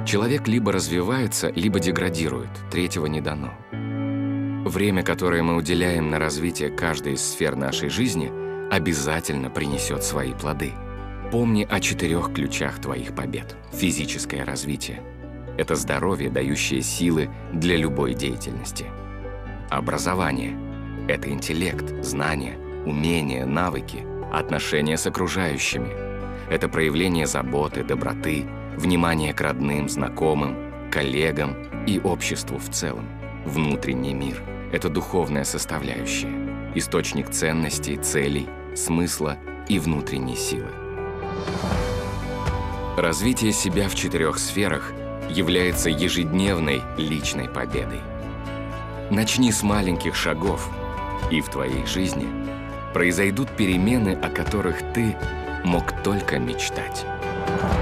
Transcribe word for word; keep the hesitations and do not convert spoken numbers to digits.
Человек либо развивается, либо деградирует, третьего не дано. Время, которое мы уделяем на развитие каждой из сфер нашей жизни, обязательно принесет свои плоды. Помни о четырех ключах твоих побед. Физическое развитие – это здоровье, дающее силы для любой деятельности. Образование – это интеллект, знания, умения, навыки, отношения с окружающими. Это проявление заботы, доброты, внимания к родным, знакомым, коллегам и обществу в целом. Внутренний мир – это духовная составляющая, источник ценностей, целей, смысла и внутренней силы. Развитие себя в четырех сферах является ежедневной личной победой. Начни с маленьких шагов, и в твоей жизни произойдут перемены, о которых ты мог только мечтать.